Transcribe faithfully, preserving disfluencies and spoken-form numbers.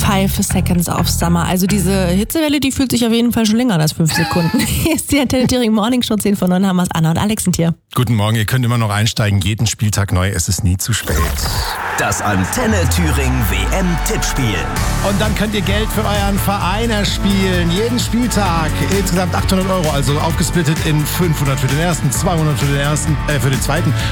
Five Seconds of Summer. Also diese Hitzewelle, die fühlt sich auf jeden Fall schon länger als fünf Sekunden. Hier ist die Antenne Thüringen Morning Show, zehn von neun, haben wir's. Anna und Alex sind hier. Guten Morgen, ihr könnt immer noch einsteigen. Jeden Spieltag neu, es ist nie zu spät. Das Antenne Thüringen W M-Tippspiel. Und dann könnt ihr Geld für euren Verein erspielen. Jeden Spieltag. Insgesamt achthundert Euro, also aufgesplittet in fünfhundert für den ersten, zweihundert für den ersten, äh, für den zweiten